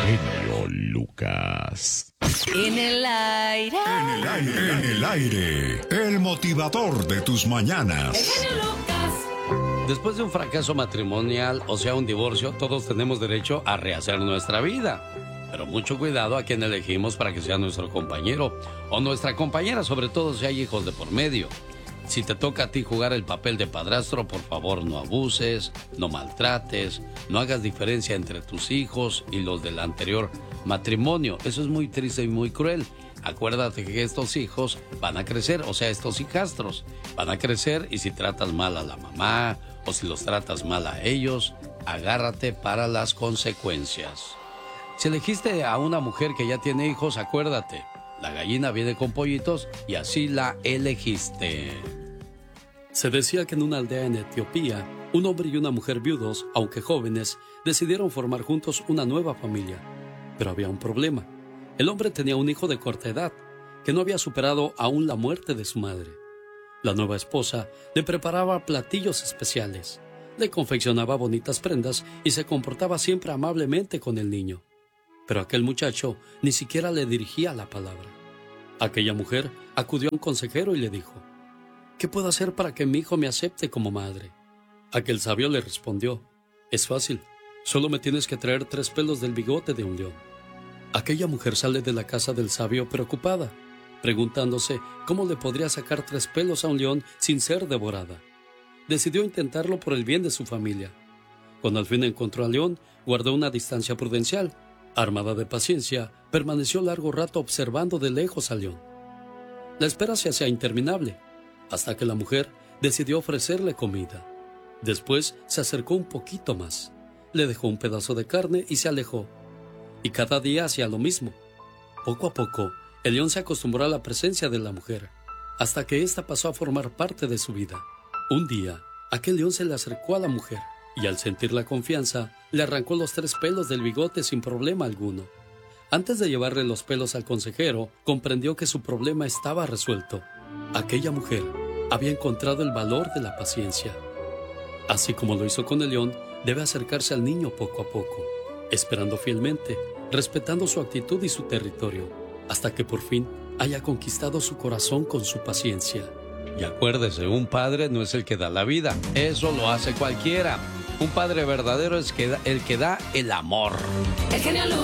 genio Lucas. En el aire. En el aire. En el aire. El motivador de tus mañanas. El genio Lucas. Después de un fracaso matrimonial, o sea, un divorcio, todos tenemos derecho a rehacer nuestra vida. Pero mucho cuidado a quien elegimos para que sea nuestro compañero o nuestra compañera, sobre todo si hay hijos de por medio. Si te toca a ti jugar el papel de padrastro, por favor no abuses, no maltrates, no hagas diferencia entre tus hijos y los del anterior matrimonio. Eso es muy triste y muy cruel. Acuérdate que estos hijos van a crecer, o sea, estos hijastros van a crecer, y si tratas mal a la mamá o si los tratas mal a ellos, agárrate para las consecuencias. Si elegiste a una mujer que ya tiene hijos, acuérdate, la gallina viene con pollitos y así la elegiste. Se decía que en una aldea en Etiopía, un hombre y una mujer viudos, aunque jóvenes, decidieron formar juntos una nueva familia. Pero había un problema. El hombre tenía un hijo de corta edad, que no había superado aún la muerte de su madre. La nueva esposa le preparaba platillos especiales, le confeccionaba bonitas prendas y se comportaba siempre amablemente con el niño. Pero aquel muchacho ni siquiera le dirigía la palabra. Aquella mujer acudió a un consejero y le dijo: ¿qué puedo hacer para que mi hijo me acepte como madre? Aquel sabio le respondió: es fácil, solo me tienes que traer 3 pelos del bigote de un león. Aquella mujer sale de la casa del sabio preocupada, preguntándose cómo le podría sacar 3 pelos a un león sin ser devorada. Decidió intentarlo por el bien de su familia. Cuando al fin encontró al león, guardó una distancia prudencial. Armada de paciencia, permaneció largo rato observando de lejos al león. La espera se hacía interminable, hasta que la mujer decidió ofrecerle comida. Después se acercó un poquito más, le dejó un pedazo de carne y se alejó. Y cada día hacía lo mismo. Poco a poco, el león se acostumbró a la presencia de la mujer, hasta que ésta pasó a formar parte de su vida. Un día, aquel león se le acercó a la mujer, y al sentir la confianza, le arrancó los 3 pelos del bigote sin problema alguno. Antes de llevarle los pelos al consejero, comprendió que su problema estaba resuelto. Aquella mujer había encontrado el valor de la paciencia. Así como lo hizo con el león, debe acercarse al niño poco a poco, esperando fielmente, respetando su actitud y su territorio, hasta que por fin haya conquistado su corazón con su paciencia. Y acuérdese, un padre no es el que da la vida, eso lo hace cualquiera. Un padre verdadero es el que da el amor. El genio Lucas.